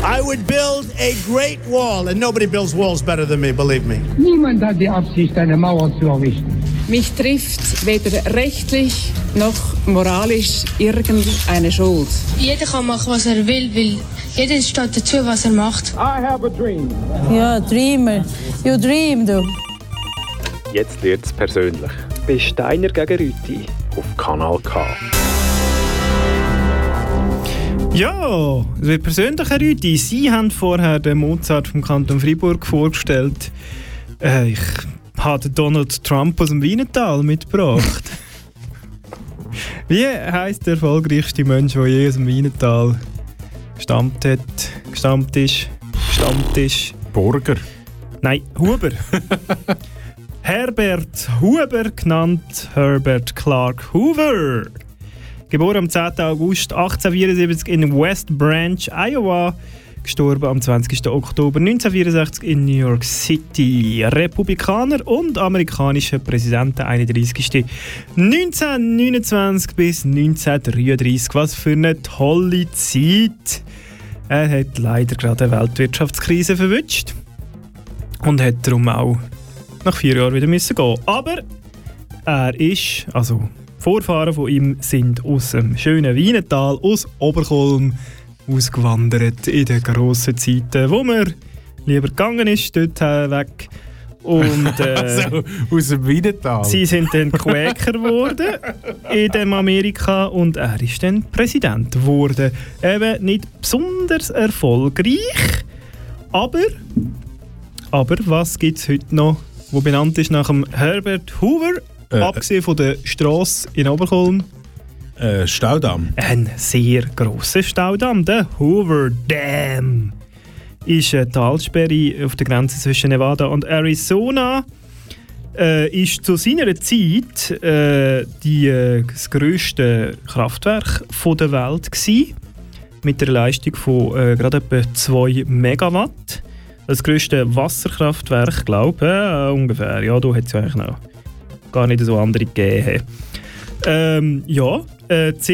I would build a great wall, and nobody builds walls better than me, believe me. Niemand hat die Absicht, eine Mauer zu errichten. Mich trifft weder rechtlich noch moralisch irgendeine Schuld. Jeder kann machen, was er will, weil jeder steht dazu, was er macht. I have a dream. Ja, Dreamer. You dream, du. Jetzt wird's persönlich. Bei Steiner gegen Rüti auf Kanal K. Ja, es wird persönlich, Herr Rüti. Sie haben vorher den Mozart vom Kanton Freiburg vorgestellt. Ich habe Donald Trump aus dem Wienertal mitgebracht. Wie heisst der erfolgreichste Mensch, der je aus dem Wienertal gestammt ist? Burger. Nein, Huber. Herbert Huber, genannt Herbert Clark Hoover. Geboren am 10. August 1874 in West Branch, Iowa. Gestorben am 20. Oktober 1964 in New York City. Republikaner und amerikanischer Präsident, der 31. 1929 bis 1933. Was für eine tolle Zeit. Er hat leider gerade eine Weltwirtschaftskrise verwünscht. Und hat darum auch nach 4 Jahren wieder müssen gehen. Aber er ist, also Vorfahren von ihm sind aus dem schönen Wienertal, aus Oberkolm, ausgewandert in den grossen Zeiten, wo man lieber gegangen ist, dort weg. Und also, aus dem Wienertal. Sie sind dann Quäker geworden in dem Amerika und er ist dann Präsident geworden. Eben nicht besonders erfolgreich, aber was gibt es heute noch, wo benannt ist nach dem Herbert Hoover, abgesehen von der Strasse in Oberkolm? Staudamm. Ein sehr grosser Staudamm, der Hoover Dam. Ist eine Talsperre auf der Grenze zwischen Nevada und Arizona. Ist zu seiner Zeit das grösste Kraftwerk der Welt gewesen, mit einer Leistung von gerade etwa 2 Megawatt. Das grösste Wasserkraftwerk, glaube ich, ungefähr. Ja, da hat es eigentlich noch gar nicht so andere gegeben.